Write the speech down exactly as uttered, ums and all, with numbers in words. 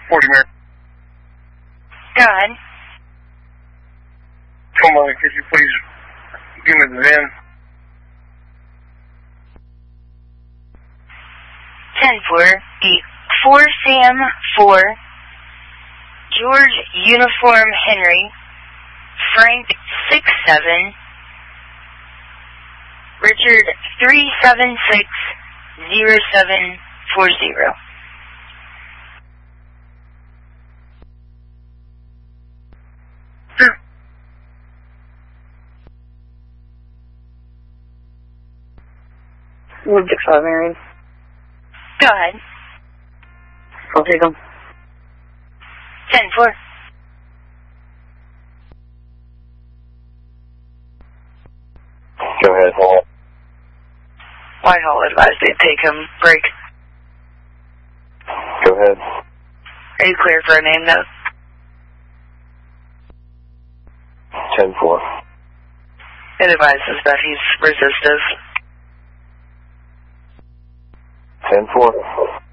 forty Mary. Go ahead. Come on, could you please give me the V I N? ten four, the four Sam four, George Uniform Henry, Frank six seven, Richard three seven six zero seven four zero. Move six five, Marion. Go ahead. I'll take them. ten four. Go ahead, hold on. Whitehall advised they take him. Break. Go ahead. Are you clear for a name, though? ten four. It advises that he's resistive. ten four.